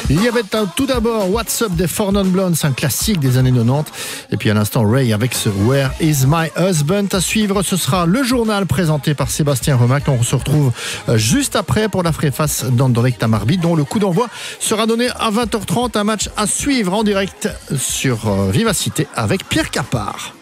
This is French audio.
Il y avait tout d'abord What's Up des Four Non Blondes, un classique des années 90. Et puis à l'instant, Ray avec ce Where Is My Husband. À suivre, ce sera le journal présenté par Sébastien Remac. On se retrouve juste après pour la préface d'Anderlecht à Marby, dont le coup d'envoi sera donné à 20h30. Un match à suivre en direct sur Vivacité avec Pierre Capard.